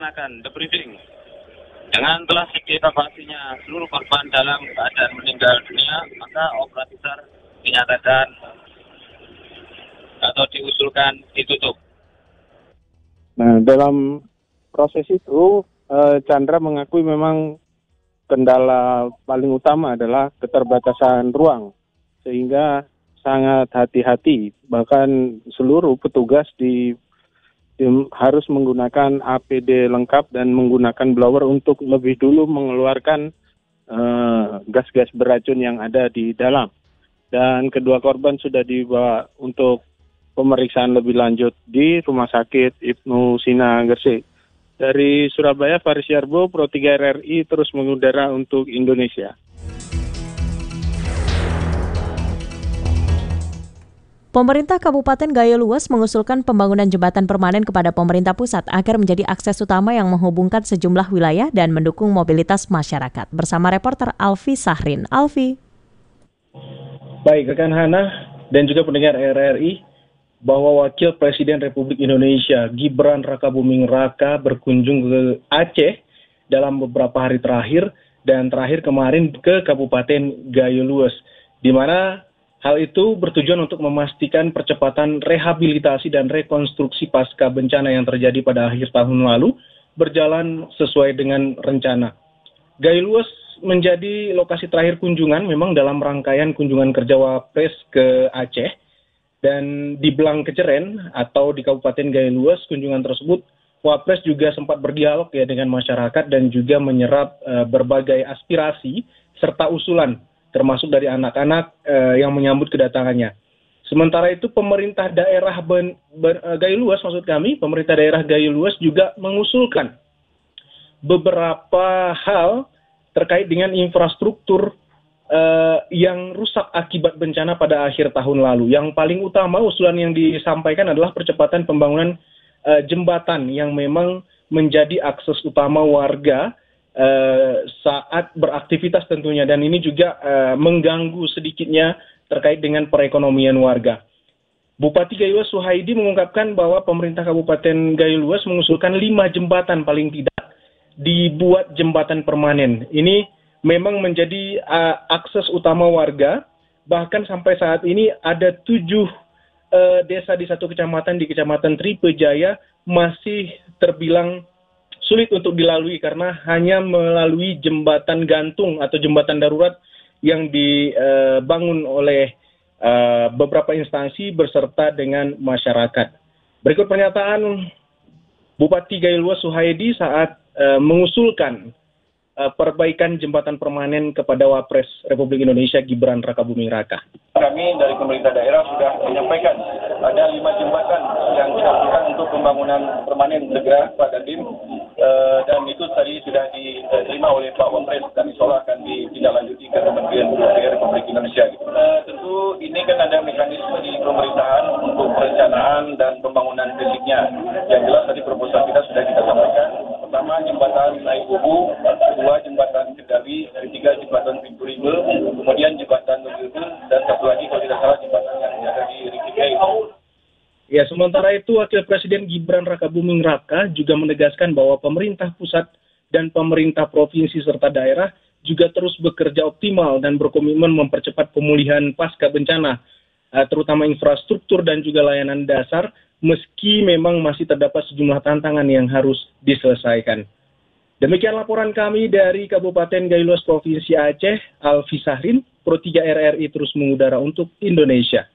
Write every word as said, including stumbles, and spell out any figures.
Akan debriefing dengan telah evakuasinya seluruh korban dalam keadaan meninggal dunia, maka operasi SAR dinyatakan atau diusulkan ditutup. Nah, dalam proses itu eh, Chandra mengakui memang kendala paling utama adalah keterbatasan ruang, sehingga sangat hati-hati, bahkan seluruh petugas di harus menggunakan A P D lengkap dan menggunakan blower untuk lebih dulu mengeluarkan uh, gas-gas beracun yang ada di dalam. Dan kedua korban sudah dibawa untuk pemeriksaan lebih lanjut di Rumah Sakit Ibnu Sina Gresik. Dari Surabaya, Faris Yarbo, Pro tiga R R I terus mengudara untuk Indonesia. Pemerintah Kabupaten Gayo Luas mengusulkan pembangunan jembatan permanen kepada pemerintah pusat agar menjadi akses utama yang menghubungkan sejumlah wilayah dan mendukung mobilitas masyarakat. Bersama reporter Alfi Sahrin. Alfi. Baik, rekan Hana dan juga pendengar R R I, bahwa Wakil Presiden Republik Indonesia Gibran Rakabuming Raka berkunjung ke Aceh dalam beberapa hari terakhir dan terakhir kemarin ke Kabupaten Gayo Luas, di mana hal itu bertujuan untuk memastikan percepatan rehabilitasi dan rekonstruksi pasca bencana yang terjadi pada akhir tahun lalu berjalan sesuai dengan rencana. Gayo Luas menjadi lokasi terakhir kunjungan memang dalam rangkaian kunjungan kerja Wapres ke Aceh, dan di Belang Keceren atau di Kabupaten Gayo Luas, kunjungan tersebut Wapres juga sempat berdialog ya dengan masyarakat dan juga menyerap uh, berbagai aspirasi serta usulan termasuk dari anak-anak uh, yang menyambut kedatangannya. Sementara itu pemerintah daerah ben, ben, uh, Gayo Luas, maksud kami, pemerintah daerah Gayo Luas juga mengusulkan beberapa hal terkait dengan infrastruktur uh, yang rusak akibat bencana pada akhir tahun lalu. Yang paling utama usulan yang disampaikan adalah percepatan pembangunan uh, jembatan yang memang menjadi akses utama warga Uh, saat beraktivitas tentunya, dan ini juga uh, mengganggu sedikitnya terkait dengan perekonomian warga. Bupati Gayo Luas Suhaidi mengungkapkan bahwa pemerintah Kabupaten Gayo Luas mengusulkan lima jembatan paling tidak dibuat jembatan permanen. Ini memang menjadi uh, akses utama warga, bahkan sampai saat ini ada tujuh uh, desa di satu kecamatan di Kecamatan Tripejaya masih terbilang sulit untuk dilalui karena hanya melalui jembatan gantung atau jembatan darurat yang dibangun oleh uh, beberapa instansi berserta dengan masyarakat. Berikut pernyataan Bupati Gayo Luas Suhaidi saat uh, mengusulkan uh, perbaikan jembatan permanen kepada Wapres Republik Indonesia Gibran Rakabuming Raka. Kami dari pemerintah daerah sudah menyampaikan ada lima jembatan yang dilakukan untuk pembangunan permanen segera Pak Dandim, uh, dan itu tadi sudah diterima oleh Pak Wapres dan insya Allah akan ditindaklanjuti ke Kementerian Perhubungan Republik Indonesia. Uh, tentu ini kan ada mekanisme di pemerintahan untuk perencanaan dan pembangunan fisiknya. Yang jelas tadi proposal kita sudah kita sampaikan. Pertama jembatan Naik Bubu, kedua jembatan Kendari, ketiga jembatan Pintu Rimel, kemudian jembatan Nugilbel, dan satu lagi kalau tidak salah jembatan yang ada di Rikikai. Ya, sementara itu Wakil Presiden Gibran Rakabuming Raka juga menegaskan bahwa pemerintah pusat dan pemerintah provinsi serta daerah juga terus bekerja optimal dan berkomitmen mempercepat pemulihan pasca bencana, terutama infrastruktur dan juga layanan dasar, meski memang masih terdapat sejumlah tantangan yang harus diselesaikan. Demikian laporan kami dari Kabupaten Gayo Luas Provinsi Aceh, Alfi Sahrin, Pro tiga R R I terus mengudara untuk Indonesia.